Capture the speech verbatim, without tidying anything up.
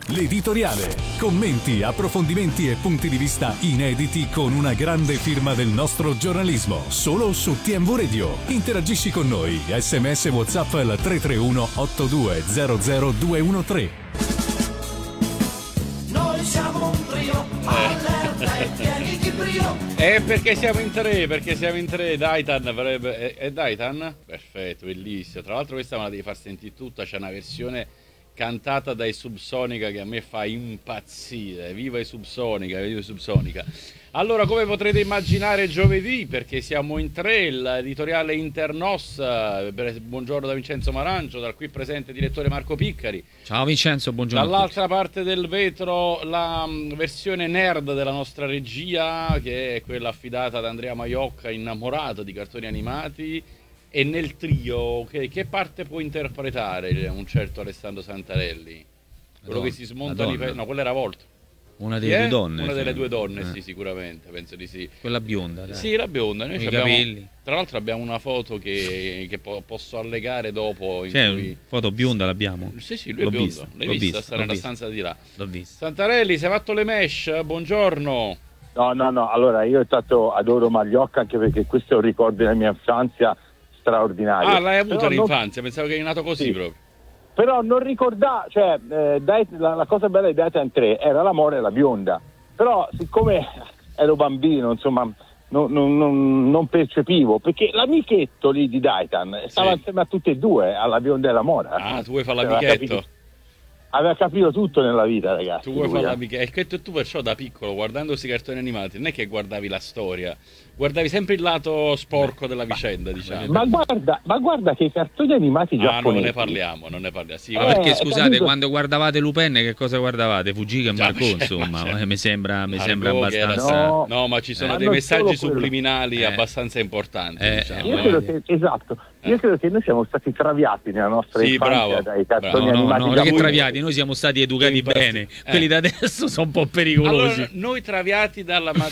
l'editoriale. Commenti, approfondimenti e punti di vista inediti con una grande firma del nostro giornalismo. Solo su T M V Radio. Interagisci con noi. Sms WhatsApp al tre tre uno otto due zero zero due uno tre. Noi siamo un trio, allerta e pieni di brio. E perché siamo in tre? Perché siamo in tre. Daitan avrebbe... È, è Daitan? Perfetto, bellissimo. Tra l'altro questa me la devi far sentire tutta. C'è una versione cantata dai Subsonica che a me fa impazzire. Viva i Subsonica, viva i Subsonica. Allora, come potrete immaginare, giovedì, perché siamo in tre, l'editoriale Internos. Buongiorno da Vincenzo Marancio, dal qui presente direttore Marco Piccari. Ciao Vincenzo, buongiorno. Dall'altra parte del vetro la versione nerd della nostra regia, che è quella affidata ad Andrea Maiocca, innamorato di cartoni animati. E nel trio, che, che parte può interpretare un certo Alessandro Santarelli? Quello che si smonta i pe... No, quello era Volto. Una delle due donne. Una delle cioè. due donne, eh. sì, sicuramente, penso di sì. Quella bionda, dai. Sì, la bionda. Noi i abbiamo, capelli. tra l'altro abbiamo una foto che, che po- posso allegare dopo. In C'è cui... una foto bionda, l'abbiamo? Sì, sì, lui l'ho è biondo. vista, L'hai l'ho vista, vista, sta l'ho nella vista. stanza di là. L'ho vista. Santarelli, sei fatto le mesh? Buongiorno. No, no, no, allora io intanto adoro Magliocca anche perché questo è un ricordo della mia infanzia straordinario. Ah, l'hai avuto Però all'infanzia, non... pensavo che eri nato così sì. proprio. Però non ricordavo, cioè eh, dai, la, la cosa bella di Dayton tre era l'amore e la bionda. Però siccome ero bambino, insomma, non, non, non, non percepivo, perché l'amichetto lì di Dayton stava Sì. insieme a tutte e due, alla bionda e alla mora. Ah, tu vuoi fare Aveva l'amichetto? capito, aveva capito tutto nella vita, ragazzi. Tu vuoi lui, fare eh. l'amichetto? E che tu perciò da piccolo, guardando questi cartoni animati, non è che guardavi la storia, guardavi sempre il lato sporco della vicenda, diciamo. Ma guarda, ma guarda che i cartoni animati Ah, giapponesi... non ne parliamo, non ne parliamo. Sì, Ma Eh, perché scusate, capito. quando guardavate Lupin che cosa guardavate? Fugica e Già, Marco, ma c'è- insomma, ma c'è- eh, mi sembra, mi Margot sembra che era- abbastanza... No. No, ma ci sono Eh, dei non messaggi solo quello. subliminali Eh. abbastanza importanti, Eh, diciamo. Io eh, credo eh. che, esatto, io credo che noi siamo stati traviati nella nostra Sì, infanzia bravo, dai bravo. cartoni No, no, animati no, non è che giapponesi. traviati, noi siamo stati educati Impasti- bene, eh. quelli da adesso sono un po' pericolosi. Allora, noi traviati dalla, ma-